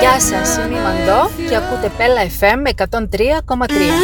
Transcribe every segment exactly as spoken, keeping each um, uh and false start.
Γεια σας, είμαι η Μαντώ και ακούτε Πέλα εφ εμ εκατόν τρία κόμμα τρία.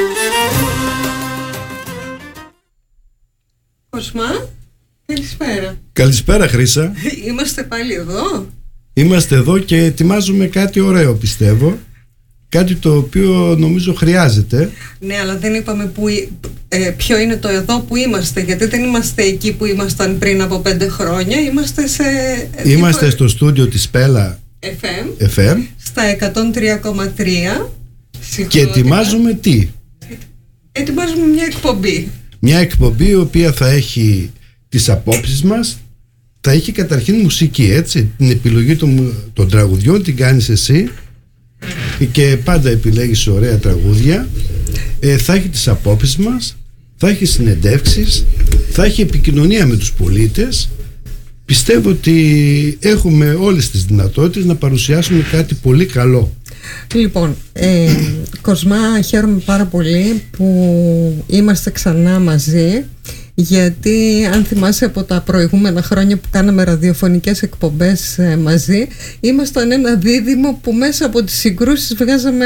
Κοσμά, καλησπέρα. Καλησπέρα Χρύσα. Είμαστε πάλι εδώ. Είμαστε εδώ και ετοιμάζουμε κάτι ωραίο, πιστεύω. Κάτι το οποίο νομίζω χρειάζεται. Ναι, αλλά δεν είπαμε που, ε, ποιο είναι το εδώ που είμαστε. Γιατί δεν είμαστε εκεί που ήμασταν πριν από πέντε χρόνια. Είμαστε σε... Είμαστε τύπο... στο στούντιο της Πέλα εφ εμ, εφ εμ στα εκατόν τρία κόμμα τρία. Και ετοιμάζουμε τι? Ετοιμάζουμε μια εκπομπή. Μια εκπομπή η οποία θα έχει τις απόψεις μας. Θα έχει καταρχήν μουσική, έτσι. Την επιλογή των, των τραγουδιών την κάνεις εσύ και πάντα επιλέγεις ωραία τραγούδια. ε, Θα έχει τις απόψεις μας, θα έχει συνεντεύξεις, θα έχει επικοινωνία με τους πολίτες. Πιστεύω ότι έχουμε όλες τις δυνατότητες να παρουσιάσουμε κάτι πολύ καλό. Λοιπόν, ε, Κοσμά, χαίρομαι πάρα πολύ που είμαστε ξανά μαζί, γιατί αν θυμάσαι από τα προηγούμενα χρόνια που κάναμε ραδιοφωνικές εκπομπές ε, μαζί, ήμασταν ένα δίδυμο που μέσα από τις συγκρούσεις βγάζαμε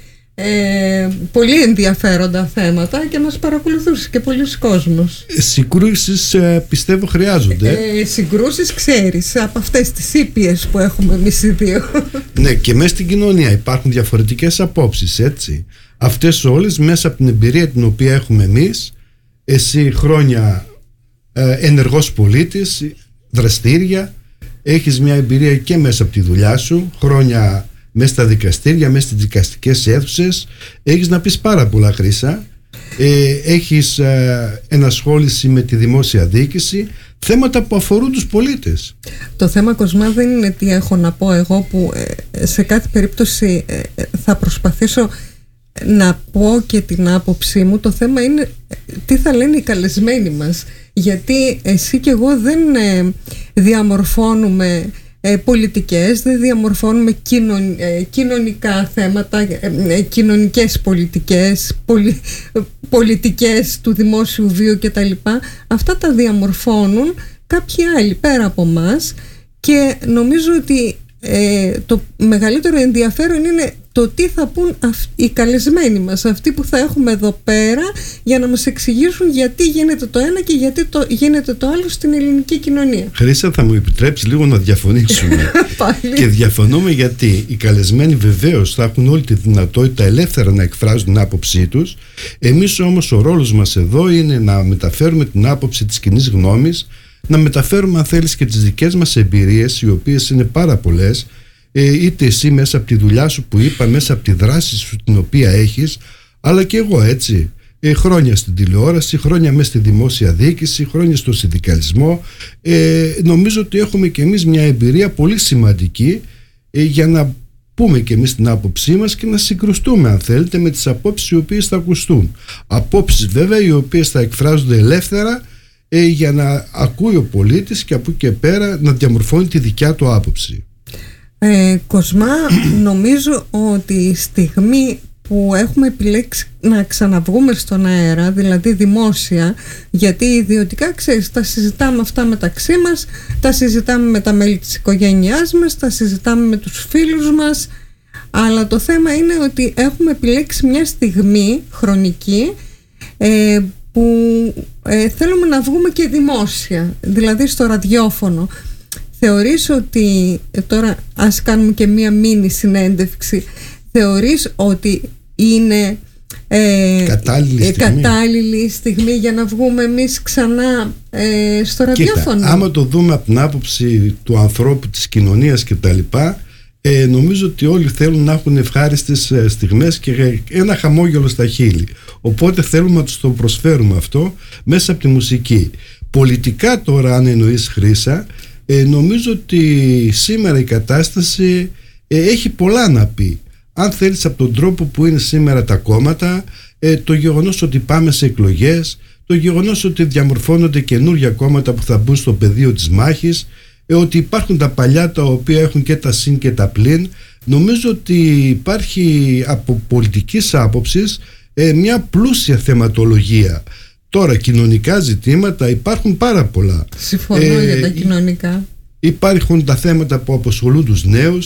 ε, πολύ ενδιαφέροντα θέματα και μας παρακολουθούσε και πολλοί κόσμος. Συγκρούσεις ε, πιστεύω χρειάζονται. ε, Συγκρούσεις, ξέρεις, από αυτές τις ήπιες που έχουμε εμείς οι δύο. Ναι, και μέσα στην κοινωνία υπάρχουν διαφορετικές απόψεις, έτσι. Αυτές όλες μέσα από την εμπειρία την οποία έχουμε εμείς. Εσύ χρόνια ε, ενεργός πολίτης, δραστήρια, έχεις μια εμπειρία και μέσα από τη δουλειά σου, χρόνια μέσα στα δικαστήρια, μέσα στις δικαστικές αίθουσες, έχεις να πεις πάρα πολλά, Χρύσα. ε, έχεις ε, ενασχόληση με τη δημόσια διοίκηση, θέματα που αφορούν τους πολίτες. Το θέμα, Κοσμά, δεν είναι τι έχω να πω εγώ, που ε, σε κάθε περίπτωση ε, θα προσπαθήσω να πω και την άποψή μου. Το θέμα είναι τι θα λένε οι καλεσμένοι μας, γιατί εσύ και εγώ δεν ε, διαμορφώνουμε ε, πολιτικές, δεν διαμορφώνουμε κοινων, ε, κοινωνικά θέματα, ε, ε, κοινωνικές πολιτικές, πολι, ε, πολιτικές του δημόσιου βίου κτλ. Αυτά τα διαμορφώνουν κάποιοι άλλοι πέρα από μας, και νομίζω ότι ε, το μεγαλύτερο ενδιαφέρον είναι το τι θα πούν αυ- οι καλεσμένοι μας, αυτοί που θα έχουμε εδώ πέρα, για να μας εξηγήσουν γιατί γίνεται το ένα και γιατί το, γίνεται το άλλο στην ελληνική κοινωνία. Χρύσα, θα μου επιτρέψεις λίγο να διαφωνήσουμε? Και διαφωνούμε γιατί οι καλεσμένοι βεβαίως θα έχουν όλη τη δυνατότητα ελεύθερα να εκφράζουν την άποψή τους. Εμείς όμως ο ρόλος μας εδώ είναι να μεταφέρουμε την άποψη της κοινής γνώμης, να μεταφέρουμε αν θέλεις και τις δικές μας εμπειρίες, οι οποίες είναι πάρα πολλές, είτε εσύ μέσα από τη δουλειά σου που είπα, μέσα από τη δράση σου την οποία έχεις, αλλά και εγώ, έτσι, ε, χρόνια στην τηλεόραση, χρόνια μέσα στη δημόσια διοίκηση, χρόνια στο συνδικαλισμό. ε, νομίζω ότι έχουμε και εμείς μια εμπειρία πολύ σημαντική ε, για να πούμε και εμείς την άποψή μας και να συγκρουστούμε, αν θέλετε, με τις απόψεις οι οποίες θα ακουστούν. Απόψεις βέβαια οι οποίες θα εκφράζονται ελεύθερα, ε, για να ακούει ο πολίτης και από εκεί και πέρα να διαμορφώνει τη δικιά του άποψη. Ε, Κοσμά, νομίζω ότι η στιγμή που έχουμε επιλέξει να ξαναβγούμε στον αέρα, δηλαδή δημόσια, γιατί ιδιωτικά, ξέρεις, τα συζητάμε αυτά μεταξύ μας, τα συζητάμε με τα μέλη της οικογένειάς μας, τα συζητάμε με τους φίλους μας, αλλά το θέμα είναι ότι έχουμε επιλέξει μια στιγμή χρονική ε, που ε, θέλουμε να βγούμε και δημόσια, δηλαδή στο ραδιόφωνο. Θεωρείς ότι, τώρα ας κάνουμε και μία μίνι συνέντευξη, θεωρείς ότι είναι ε, κατάλληλη, ε, στιγμή. κατάλληλη στιγμή για να βγούμε εμείς ξανά ε, στο ραδιόφωνο? Κοίτα, άμα το δούμε από την άποψη του ανθρώπου, της κοινωνίας και τα λοιπά, ε, νομίζω ότι όλοι θέλουν να έχουν ευχάριστες στιγμές και ένα χαμόγελο στα χείλη, οπότε θέλουμε να τους το προσφέρουμε αυτό μέσα από τη μουσική. Πολιτικά τώρα, αν εννοείς, Χρύσα, Ε, νομίζω ότι σήμερα η κατάσταση ε, έχει πολλά να πει. Αν θέλεις, από τον τρόπο που είναι σήμερα τα κόμματα, ε, το γεγονός ότι πάμε σε εκλογές, το γεγονός ότι διαμορφώνονται καινούργια κόμματα που θα μπουν στο πεδίο της μάχης, ε, ότι υπάρχουν τα παλιά τα οποία έχουν και τα συν και τα πλην. Νομίζω ότι υπάρχει από πολιτικής άποψης ε, μια πλούσια θεματολογία. Τώρα, κοινωνικά ζητήματα υπάρχουν πάρα πολλά. Συμφωνώ ε, για τα κοινωνικά. Υπάρχουν τα θέματα που απασχολούν τους νέους,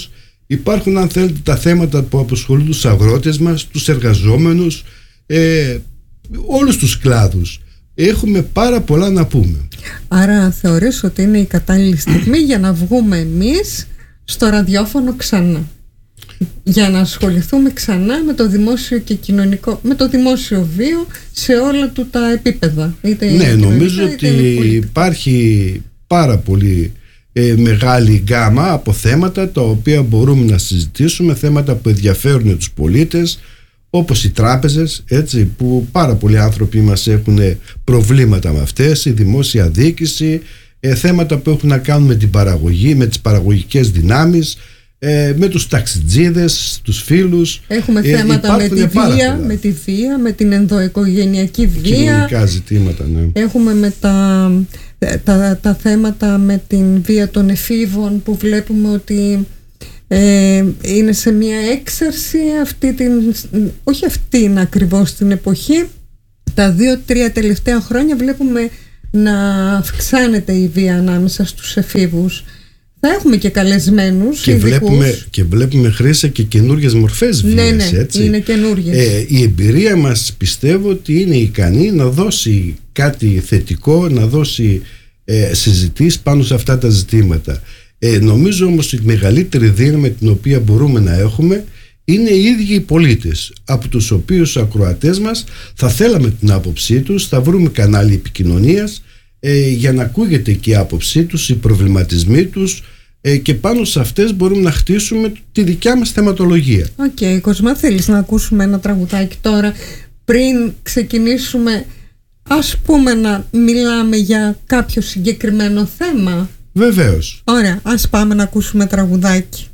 υπάρχουν, αν θέλετε, τα θέματα που απασχολούν τους αγρότες μας, τους εργαζόμενους, ε, όλους τους κλάδους. Έχουμε πάρα πολλά να πούμε. Άρα θεωρείς ότι είναι η κατάλληλη στιγμή για να βγούμε εμείς στο ραδιόφωνο ξανά, για να ασχοληθούμε ξανά με το δημόσιο και κοινωνικό, με το δημόσιο βίο σε όλα του τα επίπεδα, είτε ναι, νομίζω είτε ότι υπάρχει πάρα πολύ ε, μεγάλη γκάμα από θέματα τα οποία μπορούμε να συζητήσουμε, θέματα που ενδιαφέρουν τους πολίτες, όπως οι τράπεζες, έτσι, που πάρα πολλοί άνθρωποι μας έχουν προβλήματα με αυτές, η δημόσια διοίκηση, ε, θέματα που έχουν να κάνουν με την παραγωγή, με τις παραγωγικές δυνάμεις, ε, με τους ταξιτζίδες, τους φίλους. Έχουμε ε, θέματα με τη, βία, με τη βία, με την ενδοοικογενειακή βία. Κοινωνικά ζητήματα, ναι. Έχουμε με τα, τα, τα θέματα με την βία των εφήβων, που βλέπουμε ότι Ε, είναι σε μια έξαρση αυτή την, όχι αυτήν ακριβώς την εποχή. Τα δύο-τρία τελευταία χρόνια βλέπουμε να αυξάνεται η βία ανάμεσα στους εφήβους. Θα έχουμε και καλεσμένους και βλέπουμε, και βλέπουμε, Χρύσα, και καινούργιες μορφές βίας. Ναι, ναι, έτσι. είναι καινούργιες. Ε, η εμπειρία μας πιστεύω ότι είναι ικανή να δώσει κάτι θετικό, να δώσει ε, συζητήσεις πάνω σε αυτά τα ζητήματα. Ε, νομίζω όμως ότι η μεγαλύτερη δύναμη την οποία μπορούμε να έχουμε είναι οι ίδιοι οι πολίτες, από τους οποίους ακροατές μας θα θέλαμε την άποψή τους, θα βρούμε κανάλι επικοινωνίας ε, για να ακούγεται και η άποψή τους, οι προβληματισμοί τους, ε, και πάνω σε αυτές μπορούμε να χτίσουμε τη δικιά μας θεματολογία. Οκ, okay, Κοσμά, θέλεις να ακούσουμε ένα τραγουδάκι τώρα πριν ξεκινήσουμε, ας πούμε, να μιλάμε για κάποιο συγκεκριμένο θέμα? Βεβαίως. Ωραία, ας πάμε να ακούσουμε τραγουδάκι.